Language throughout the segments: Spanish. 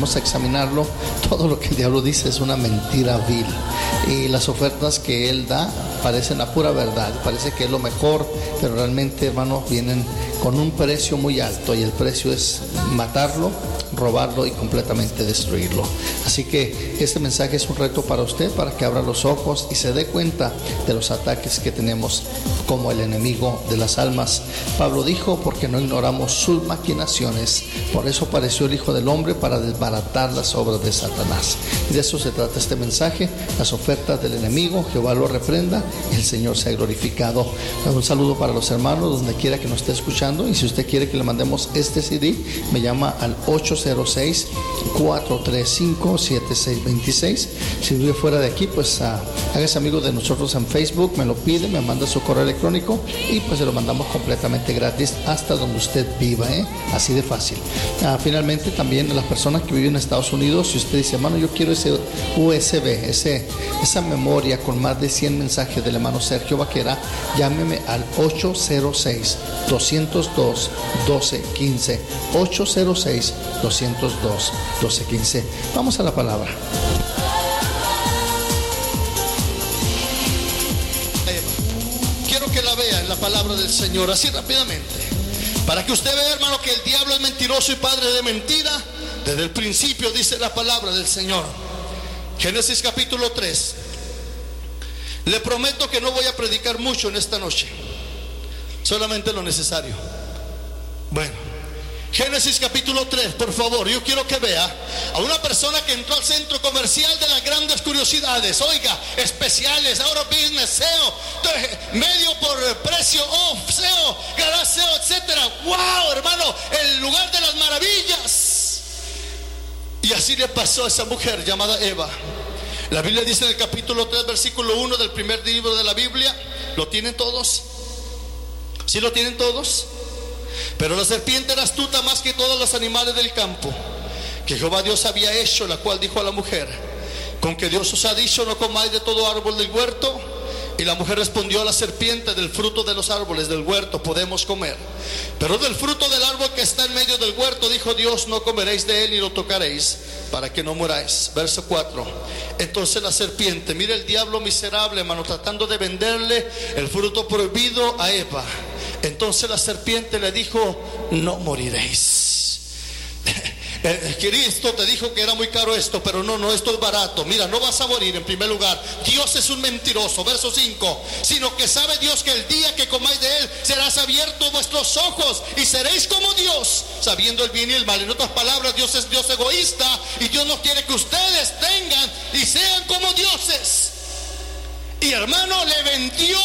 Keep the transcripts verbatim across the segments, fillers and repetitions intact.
Vamos a examinarlo. Todo lo que el diablo dice es una mentira vil, y las ofertas que él da parecen la pura verdad, parece que es lo mejor, pero realmente, hermanos, vienen con un precio muy alto, y el precio es matarlo, robarlo y completamente destruirlo. Así que este mensaje es un reto para usted, para que abra los ojos y se dé cuenta de los ataques que tenemos como el enemigo de las almas. Pablo dijo: porque no ignoramos sus maquinaciones, por eso apareció el Hijo del Hombre, para desbaratar las obras de Satanás. Y de eso se trata este mensaje, las ofertas del enemigo. Jehová lo reprenda y el Señor sea glorificado. Un saludo para los hermanos donde quiera que nos esté escuchando, y si usted quiere que le mandemos este C D, me llama al ocho cero seis, cuatro tres cinco, siete seis dos seis. Si vive fuera de aquí, pues uh, hágase amigo de nosotros en Facebook, me lo pide, me manda su correo electrónico y pues se lo mandamos completamente gratis hasta donde usted viva, ¿eh? Así de fácil. Uh, finalmente, también a las personas que viven en Estados Unidos, si usted dice: hermano, yo quiero ese U S B, ese, esa memoria con más de cien mensajes del hermano Sergio Vaquera, llámeme al ocho cero seis, dos cero dos, uno dos uno cinco, ocho cero seis, dos cero dos, uno dos uno cinco. Vamos a la palabra. Quiero que la vea en la palabra del Señor, así rápidamente, para que usted vea, hermano, que el diablo es mentiroso y padre de mentira. Desde el principio dice la palabra del Señor. Génesis capítulo tres. Le prometo que no voy a predicar mucho en esta noche, solamente lo necesario. Bueno, Génesis capítulo tres, por favor. Yo quiero que vea a una persona que entró al centro comercial de las grandes curiosidades. Oiga, especiales, ahora business, S E O, medio por precio off, S E O, garage S E O, etcétera. Wow, hermano, el lugar de las maravillas. Y así le pasó a esa mujer llamada Eva. La Biblia dice en el capítulo tres, versículo uno del primer libro de la Biblia. ¿Lo tienen todos? ¿Sí lo tienen todos? Pero la serpiente era astuta más que todos los animales del campo que Jehová Dios había hecho, la cual dijo a la mujer: con que Dios os ha dicho, no comáis de todo árbol del huerto. Y la mujer respondió a la serpiente: del fruto de los árboles del huerto podemos comer, pero del fruto del árbol que está en medio del huerto, dijo Dios, no comeréis de él ni lo tocaréis, para que no muráis. Verso cuatro. Entonces la serpiente, mire el diablo miserable, hermano, tratando de venderle el fruto prohibido a Eva. Entonces la serpiente le dijo: no moriréis. Cristo te dijo que era muy caro esto, pero no, no, esto es barato. Mira, no vas a morir en primer lugar. Dios es un mentiroso. Verso cinco. Sino que sabe Dios que el día que comáis de él, serás abiertos vuestros ojos y seréis como Dios, sabiendo el bien y el mal. En otras palabras, Dios es Dios egoísta, y Dios no quiere que ustedes tengan y sean como dioses. Y hermano, le vendió,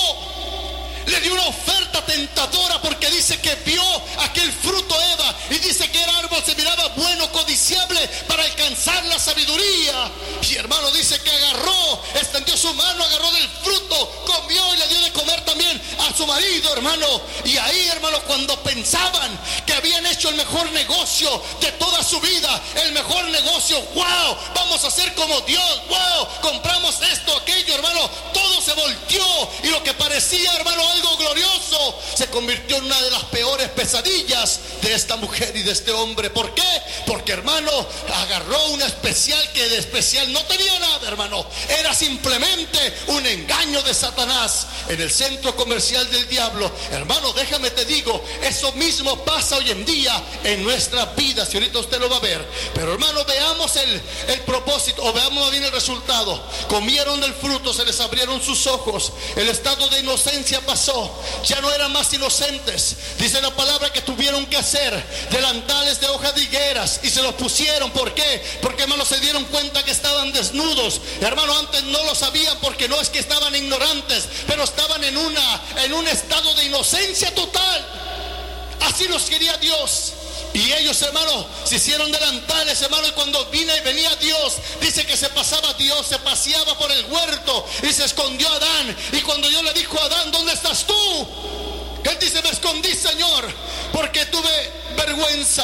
le dio una oferta tentadora, porque dice que vio aquel fruto Eva, y dice que el árbol se miraba bueno, codiciable para alcanzar la sabiduría. Y hermano, dice que agarró, extendió su mano, agarró del fruto, comió y le dio de comer también a su marido, hermano. Y ahí, hermano, cuando pensaban que habían hecho el mejor negocio de toda su vida, el mejor negocio, wow, vamos a ser como Dios, wow, compramos esto, aquello, hermano, todo se volteó, y lo que parecía, hermano, algo glorioso, se convirtió en una de las peores pesadillas de esta mujer y de este hombre. ¿Por qué? Porque, hermano, agarró una especial que de especial no tenía nada, hermano. Era simplemente un engaño de Satanás en el centro comercial del diablo. Hermano, déjame te digo, eso mismo pasa hoy en día en nuestras vidas, y ahorita usted lo va a ver. Pero, hermano, veamos el, el propósito, o veamos bien el resultado. Comieron del fruto, se les abrieron sus ojos, el estado de inocencia pasó, ya no eran más inocentes. Dice la palabra que tuvieron que hacer delantales de hojas de higueras, y se los pusieron. ¿Por qué? Porque, hermano, se dieron cuenta que estaban desnudos. Hermano, antes no lo sabían, porque no es que estaban ignorantes, pero estaban en una en un estado de inocencia total. Así los quería Dios. Y ellos, hermano, se hicieron delantales, hermano, y cuando vine y venía Dios, dice que se pasaba Dios, se paseaba por el huerto y se escondió a Adán. Y cuando Dios le dijo a Adán: ¿dónde estás tú? Él dice: me escondí, Señor, porque tuve vergüenza,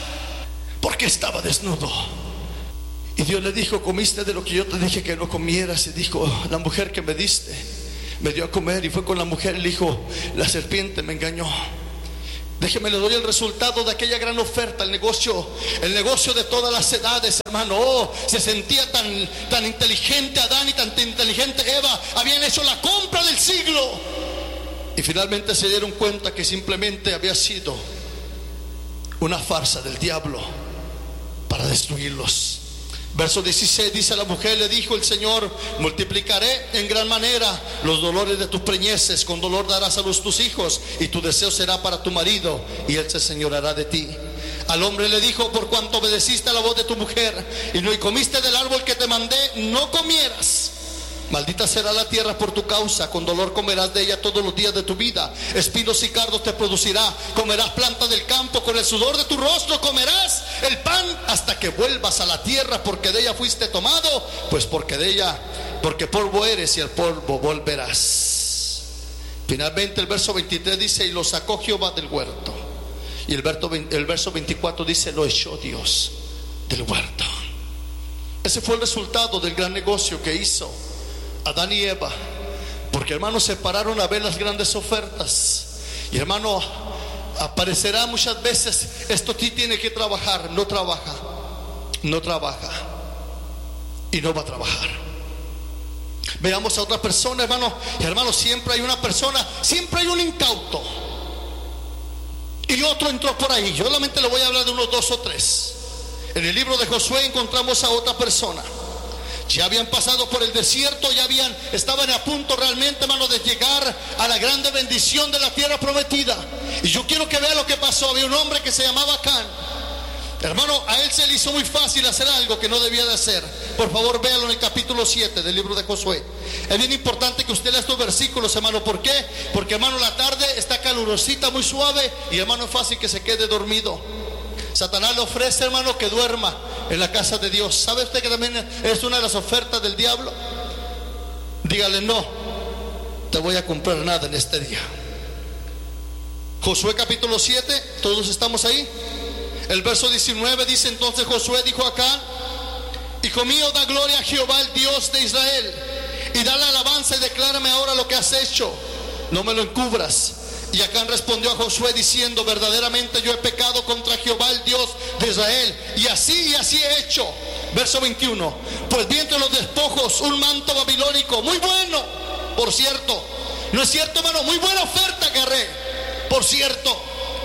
porque estaba desnudo. Y Dios le dijo: comiste de lo que yo te dije que no comieras. Y dijo: la mujer que me diste me dio a comer. Y fue con la mujer y le dijo: la serpiente me engañó. Déjeme, le doy el resultado de aquella gran oferta. El negocio, el negocio de todas las edades, hermano. Oh, se sentía tan, tan inteligente Adán y tan inteligente Eva. Habían hecho la compra del siglo. Y finalmente se dieron cuenta que simplemente había sido una farsa del diablo para destruirlos. Verso dieciséis dice: la mujer le dijo el Señor: multiplicaré en gran manera los dolores de tus preñeces, con dolor darás a luz tus hijos, y tu deseo será para tu marido, y él se señoreará de ti. Al hombre le dijo: por cuanto obedeciste a la voz de tu mujer, y no y comiste del árbol que te mandé, no comieras. Maldita será la tierra por tu causa, con dolor comerás de ella todos los días de tu vida. Espinos y cardos te producirá, comerás plantas del campo, con el sudor de tu rostro comerás el pan hasta que vuelvas a la tierra, porque de ella fuiste tomado, pues porque de ella, porque polvo eres y al polvo volverás. Finalmente el verso veintitrés dice: y lo sacó Jehová del huerto. Y el verso, el verso veinticuatro dice: lo echó Dios del huerto. Ese fue el resultado del gran negocio que hizo Adán y Eva, porque, hermanos, se pararon a ver las grandes ofertas. Y, hermano, aparecerá muchas veces: esto sí tiene que trabajar. No trabaja, no trabaja y no va a trabajar. Veamos a otra persona, hermano. Y, hermano, siempre hay una persona, siempre hay un incauto, y otro entró por ahí. Yo solamente le voy a hablar de unos dos o tres. En el libro de Josué encontramos a otra persona. Ya habían pasado por el desierto, ya habían, estaban a punto realmente, hermano, de llegar a la grande bendición de la tierra prometida. Y yo quiero que vea lo que pasó. Había un hombre que se llamaba Acán. Hermano, a él se le hizo muy fácil hacer algo que no debía de hacer. Por favor, véalo en el capítulo siete del libro de Josué. Es bien importante que usted lea estos versículos, hermano. ¿Por qué? Porque, hermano, la tarde está calurosita, muy suave, y, hermano, es fácil que se quede dormido. Satanás le ofrece, hermano, que duerma en la casa de Dios. ¿Sabe usted que también es una de las ofertas del diablo? Dígale: no te voy a comprar nada en este día. Josué capítulo siete, todos estamos ahí. El verso diecinueve dice: entonces Josué dijo a Acán: hijo mío, da gloria a Jehová, el Dios de Israel, y dale alabanza y declárame ahora lo que has hecho, no me lo encubras. Y Acán respondió a Josué diciendo: verdaderamente yo he pecado contra Jehová, el Dios de Israel, y así y así he hecho. Verso veintiuno: pues vi entre los despojos un manto babilónico muy bueno, por cierto. ¿No es cierto, hermano? Muy buena oferta agarré, por cierto.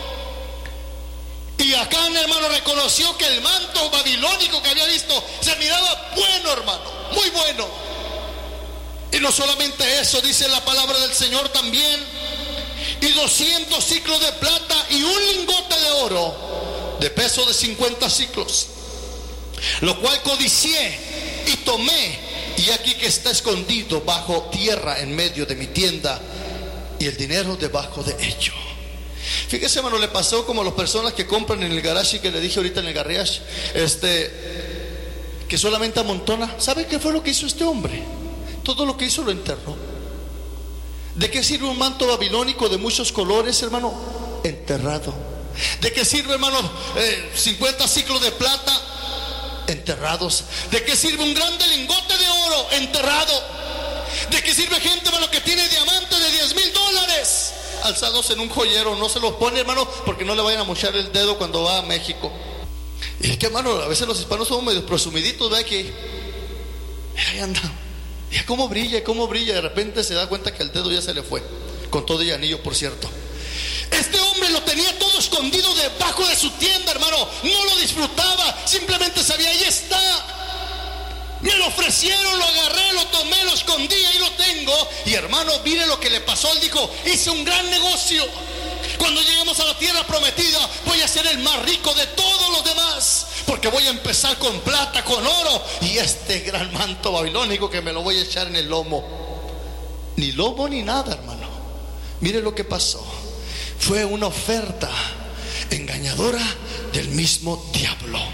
Y Acán, hermano, reconoció que el manto babilónico que había visto se miraba bueno, hermano, muy bueno. Y no solamente eso, dice la palabra del Señor también: y doscientos ciclos de plata y un lingote de oro de peso de cincuenta ciclos, lo cual codicié y tomé, y aquí que está escondido bajo tierra en medio de mi tienda, y el dinero debajo de ello. Fíjese, hermano, le pasó como a las personas que compran en el garage, que le dije ahorita en el garage, este, que solamente amontona. ¿Sabe qué fue lo que hizo este hombre? Todo lo que hizo lo enterró. ¿De qué sirve un manto babilónico de muchos colores, hermano? Enterrado. ¿De qué sirve, hermano, eh, cincuenta ciclos de plata? Enterrados. ¿De qué sirve un grande lingote de oro? Enterrado. ¿De qué sirve gente, hermano, que tiene diamantes de diez mil dólares alzados en un joyero? No se los pone, hermano, porque no le vayan a mochar el dedo cuando va a México. Y es que, hermano, a veces los hispanos somos medio presumiditos, ¿ve? Que ahí anda. Ya cómo brilla, cómo brilla. De repente se da cuenta que el dedo ya se le fue, con todo y anillo, por cierto. Este hombre lo tenía todo escondido debajo de su tienda, hermano. No lo disfrutaba, simplemente sabía: ahí está. Me lo ofrecieron, lo agarré, lo tomé, lo escondí, ahí lo tengo. Y, hermano, mire lo que le pasó. Él dijo: hice un gran negocio. Cuando lleguemos a la tierra prometida, voy a ser el más rico de todos los demás, porque voy a empezar con plata, con oro, y este gran manto babilónico que me lo voy a echar en el lomo. Ni lomo ni nada, hermano. Mire lo que pasó. Fue una oferta engañadora del mismo diablo.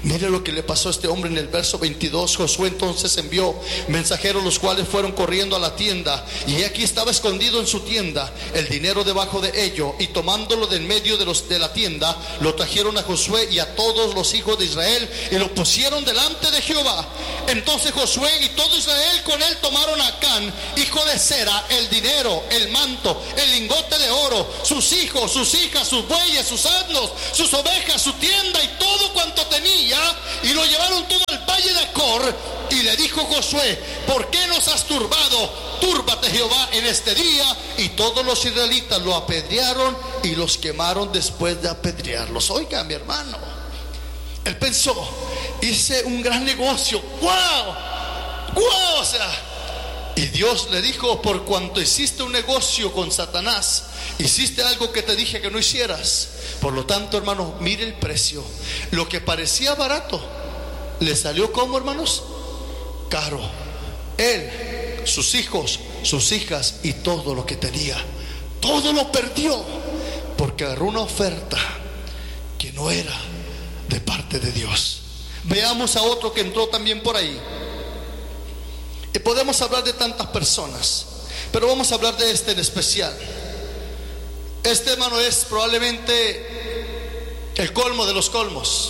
Mire lo que le pasó a este hombre en el verso veintidós. Josué entonces envió mensajeros, los cuales fueron corriendo a la tienda, y aquí estaba escondido en su tienda el dinero debajo de ello, y tomándolo de en medio de, los, de la tienda, lo trajeron a Josué y a todos los hijos de Israel, y lo pusieron delante de Jehová. Entonces Josué y todo Israel con él tomaron a Acán, hijo de Zera, el dinero, el manto, el lingote de oro, sus hijos, sus hijas, sus bueyes, sus asnos, sus ovejas, su tienda y todo cuanto tenía, y lo llevaron todo al valle de Acor. Y le dijo Josué: ¿por qué nos has turbado? Túrbate Jehová en este día. Y todos los israelitas lo apedrearon y los quemaron después de apedrearlos. Oiga, mi hermano, él pensó: hice un gran negocio. ¡Wow! ¡Wow! O sea, y Dios le dijo: por cuanto hiciste un negocio con Satanás, hiciste algo que te dije que no hicieras. Por lo tanto, hermano, mire el precio. Lo que parecía barato le salió, ¿cómo, hermanos? Caro. Él, sus hijos, sus hijas y todo lo que tenía, todo lo perdió porque agarró una oferta que no era de parte de Dios. Veamos a otro que entró también por ahí. Y podemos hablar de tantas personas, pero vamos a hablar de este en especial. Este, hermano, es probablemente el colmo de los colmos,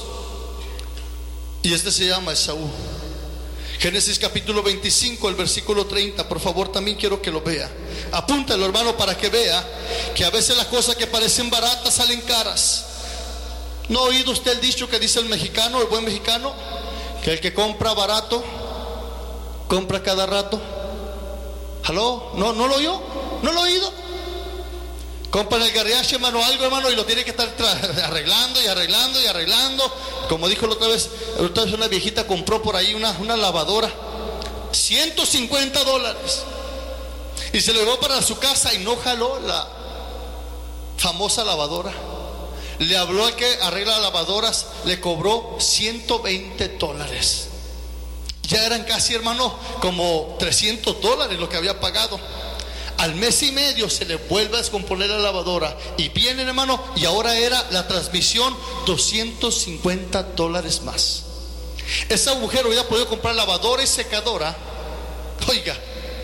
y este se llama Esaú. Génesis capítulo veinticinco, el versículo treinta. Por favor, también quiero que lo vea. Apúntalo, hermano, para que vea que a veces las cosas que parecen baratas salen caras. ¿No ha oído usted el dicho que dice el mexicano, el buen mexicano, que el que compra barato compra cada rato? ¿Aló? ¿No, no lo oyó? ¿No lo ha oído? Compra en el garage, hermano, algo, hermano, y lo tiene que estar arreglando y arreglando y arreglando. Como dijo la otra vez, la otra vez una viejita compró por ahí una, una lavadora, ciento cincuenta dólares, y se lo llevó para su casa y no jaló la famosa lavadora. Le habló al que arregla lavadoras, le cobró ciento veinte dólares. Ya eran casi, hermano, como trescientos dólares lo que había pagado. Al mes y medio se le vuelve a descomponer la lavadora y vienen, hermano, y ahora era la transmisión doscientos cincuenta dólares más. Esa mujer hubiera podido comprar lavadora y secadora, oiga,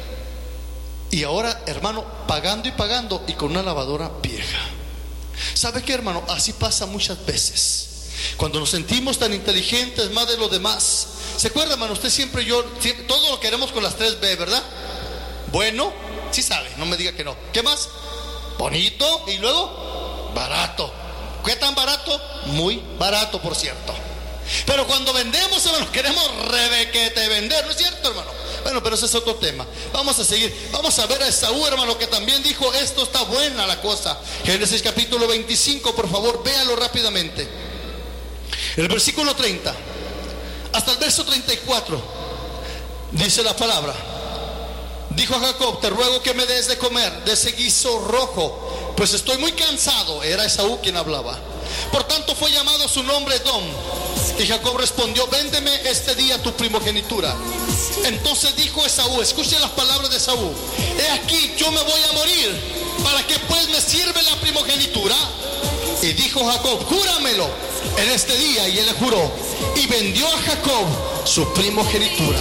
y ahora, hermano, pagando y pagando y con una lavadora vieja. ¿Sabe qué, hermano? Así pasa muchas veces. Cuando nos sentimos tan inteligentes más de los demás. ¿Se acuerda, hermano? Usted siempre, yo, siempre, todo lo queremos con las tres B, ¿verdad? Bueno, sí sabe, no me diga que no. ¿Qué más? Bonito. Y luego, barato. ¿Qué tan barato? Muy barato, por cierto. Pero cuando vendemos, hermano, queremos rebequete vender, ¿no es cierto, hermano? Bueno, pero ese es otro tema. Vamos a seguir. Vamos a ver a Esaú, hermano, que también dijo: esto está buena la cosa. Génesis capítulo veinticinco, por favor, véalo rápidamente. El versículo treinta hasta el verso treinta y cuatro dice la palabra: dijo a Jacob: te ruego que me des de comer de ese guiso rojo, pues estoy muy cansado. Era Esaú quien hablaba. Por tanto fue llamado su nombre Edom. Y Jacob respondió: véndeme este día tu primogenitura. Entonces dijo Esaú, escuchen las palabras de Esaú: he aquí, yo me voy a morir, ¿para qué pues me sirve la primogenitura? Y dijo Jacob: júramelo en este día. Y él le juró, y vendió a Jacob su primogenitura.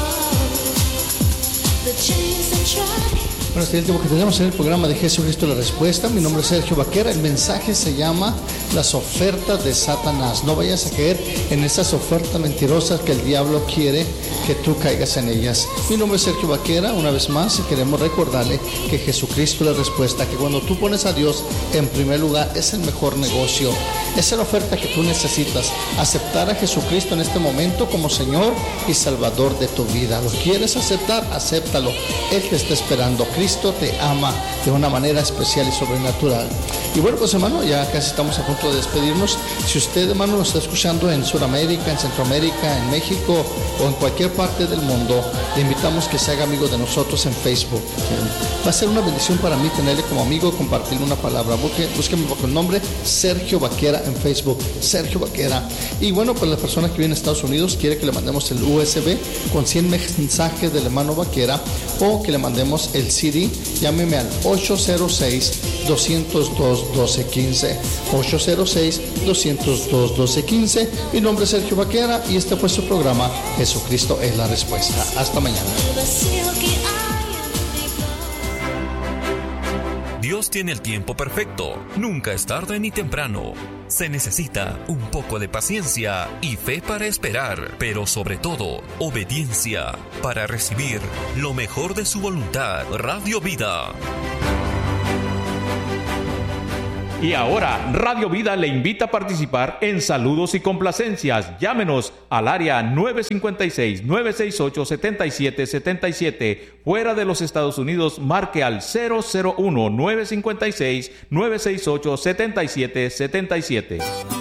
Bueno, este es el tiempo que tenemos en el programa de Jesucristo la Respuesta. Mi nombre es Sergio Vaquera. El mensaje se llama las ofertas de Satanás. No vayas a caer en esas ofertas mentirosas que el diablo quiere que tú caigas en ellas. Mi nombre es Sergio Vaquera. Una vez más, y queremos recordarle que Jesucristo la Respuesta, que cuando tú pones a Dios en primer lugar, es el mejor negocio. Esa es la oferta que tú necesitas. Aceptar a Jesucristo en este momento como Señor y Salvador de tu vida. ¿Lo quieres aceptar? Acéptalo. Él te está esperando. Cristo te ama de una manera especial y sobrenatural. Y bueno, pues, hermano, ya casi estamos a punto de despedirnos. Si usted, hermano, nos está escuchando en Sudamérica, en Centroamérica, en México o en cualquier parte del mundo, le invitamos que se haga amigo de nosotros en Facebook. Va a ser una bendición para mí tenerle como amigo, compartirle una palabra. Busque, búsqueme bajo el nombre Sergio Vaquera en Facebook. Sergio Vaquera. Y bueno, pues la persona que viene a Estados Unidos quiere que le mandemos el U S B con cien mensajes del hermano Vaquera, o que le mandemos el C D. Llámeme al ocho cero seis, dos cero dos, doce quince. ocho cero seis, dos cero dos, doce quince. Mi nombre es Sergio Vaquera y este fue su programa Jesucristo es la Respuesta. Hasta mañana. Dios tiene el tiempo perfecto. Nunca es tarde ni temprano. Se necesita un poco de paciencia y fe para esperar, pero sobre todo, obediencia para recibir lo mejor de su voluntad. Radio Vida. Y ahora, Radio Vida le invita a participar en saludos y complacencias. Llámenos al área nueve cinco seis, nueve seis ocho, siete siete siete siete. Fuera de los Estados Unidos, marque al cero cero uno, nueve cinco seis, nueve seis ocho, siete siete siete siete.